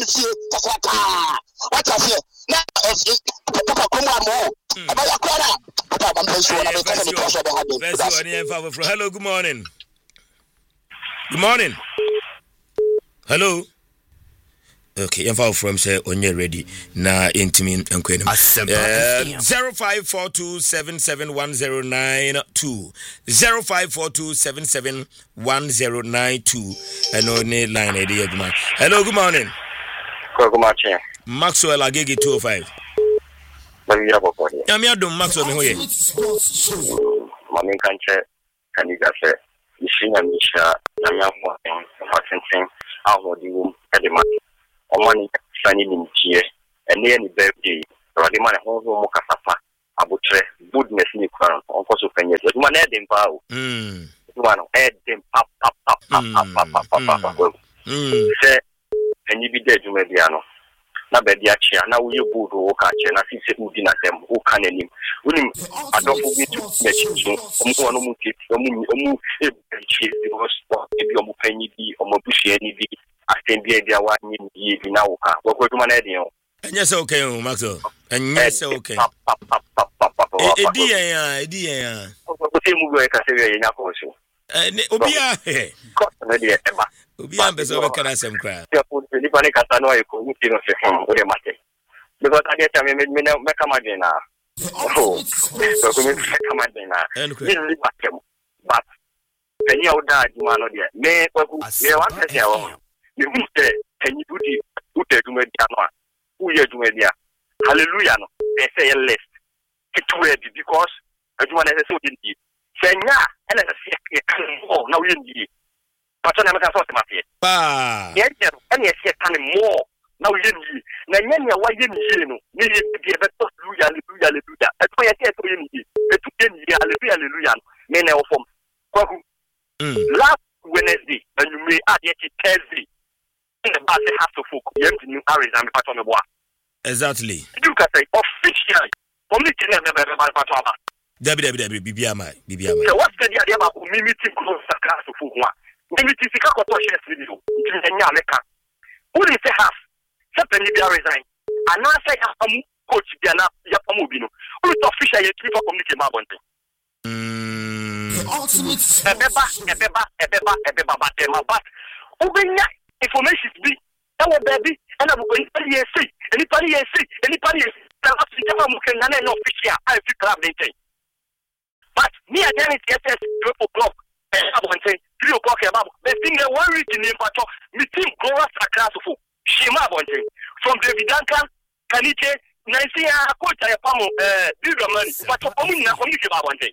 tie kakaka what I say na papa komo amo aba yakora papa bampenso na be kasa me toso be habe hello good morning hello okay yamfa from say onye ready na intimi enkwenim 0542771092 0542771092 and only line idea man hello good morning Maxwell Agege 205 Yami adom Maxwell me hoye mami kanche kanida se ishinya misha yami amu atentin ahodiwo edema omani sani nimtie ene ni birthday radi man ho mo kasapa abutre goodness ni kwan onko so penye so man edem pa o man edem pap se enyi bi de juma bia no na ba bia chia na wo ye good wo ka che na sise udi na tem wo ka nanim unim adofo bi tu na chicho omo no mu kiti omu e chi because e bi omo penyi bi omo bushie ni bi atembia bia wa nyi bi na wo ka wo juma na de o enye se okay o Maxo enye se okay edi ya ko te mu go e ka se ye nya ko so obia ko na de eba obia mbeso be kana sem kra ya ko ni bane kata no e ko ni no se o de mate because I get me come na oh so ko me come na ni batem but any oda aduma no de me kwaku me wan se o me mute any ute duma dia no a uye duma dia hallelujah no e say list it ready because aduma na se so di senya ena se e kan mo na uye ndi pato na me ka so te mate pa ye ena se kan mo na uye ndi na nyanya wa ye ni no ni ye bi e be to hallelujah e to ye to ye ni e to ye ni hallelujah me na o form kwaku last Wednesday and you may add yet Thursday in the bus have to focus you have to new areas and part on the board exactly you can say officially community never part of bibia mai so what's the idea about meeting close class to focus meeting sika ko share video nya meka who dey say half something be resign and now say coach dia na ya pamu bi no who officially you for community ma bonte Ebeba, but Ubenya information be our baby, and I will go anybody no official, I feel club meeting. But me again, it's 12 o'clock, and I want to say 3 o'clock about the thing that one week in the pato, meeting Goras across of Shima Bonte from David Duncan, Kanite. Nancy coach I pamo big money but omu na community ba wante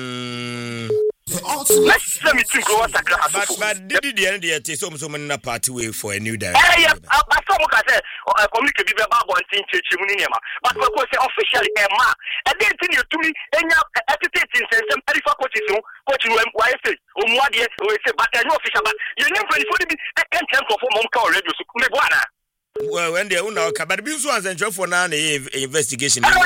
let me think what but did the end there so na party way for a new day some ka say community be ba wante chechi mu ni ma but we say officially ma and then thing you to me enya attitude in some perifa coaches coach why say omu ade we say but no official but you name for me can time for mom ka already so me bwana well when they una ka but bi so answer for na investigation yeah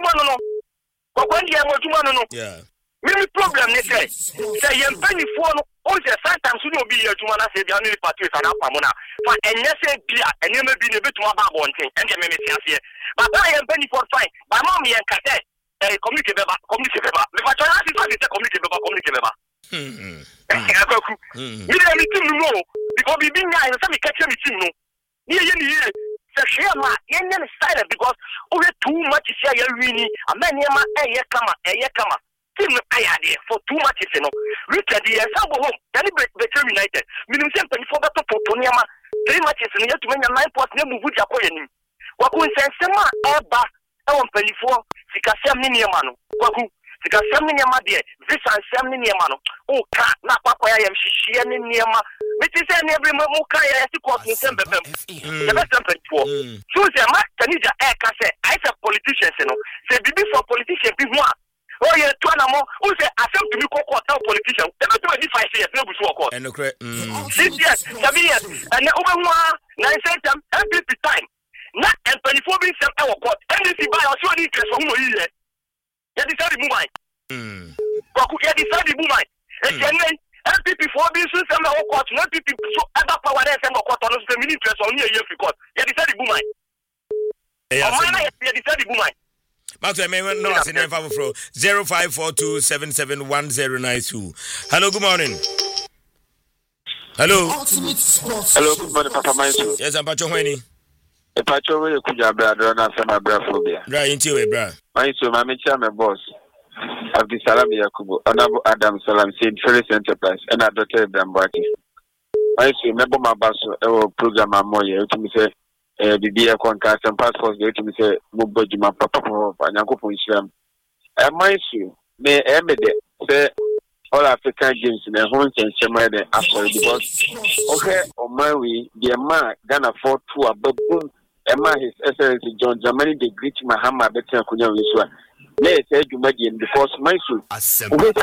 me problem ne say yem penny for no o say sometimes you no be here juma na say the only party is na pamona for enye say bia enye me bi ne betuma ba bonten ende me tiase but I am penny for fine my mom yen kate community beba me fa try to say community beba me dey team no because bi nya say me catch me team no ye the share ma yen silent because we too much share you wini amani ma kama team ayade for too much you know Richard the sabo home can be United minimum sempre for that to niama 3 matches ni yetu menya 9 points ne move ya ko yenim waku nsensema eba e won pelifo sikasem ni niama no waku sikasem ni niama de visa nsem ni niama no o ka na kwakwa ya mhihie ni niama meti say na every mo ka ya sikos nsem bebem the best temper so say ma kanija e ka say I say politicians no say bibi for politician bi ho a oh yeah to na mo who say asem to me court tell politician they be 25 years no be so court and okay 6 years 7 years and over one 9 time MPP time na and 24 being some court NDC buy or show interest for who you here you decide the movement you decide the movement and MPP for being some court no MPP so ever power there some court on the interest on here for court you Omana ye decide woman. Maxwell, may no as in 0542771092. Hello, good morning. Hello. Hello, good morning, Papa Maiso. Yes, I'm Pacho Henny. A Pacho will could have brother and my braphobia. Right into it, bra. Maiso, my chairman boss of the Salam Yakubu, Honorable Adam Salam, St. Felix Enterprise, and a daughter Brambati. Maiso, remember my basso, our program, Moya, to me say, the contract and passports, to me say, Mubojima, Papa, and Yanko Isham. And Maiso, may Emede say, all African games in the home and summer after because okay on my way the man Ghana 4-2 but boom Emma his excellency John Germany the great Mahama better kunya wiswa. Let's say you because my